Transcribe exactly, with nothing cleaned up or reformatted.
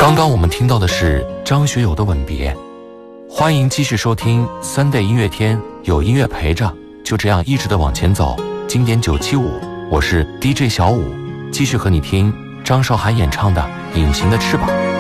刚刚我们听到的是张学友的《吻别》，欢迎继续收听 Sunday 音乐天，有音乐陪着，就这样一直的往前走。经典九七五，我是 D J 小五，继续和你听张韶涵演唱的《隐形的翅膀》。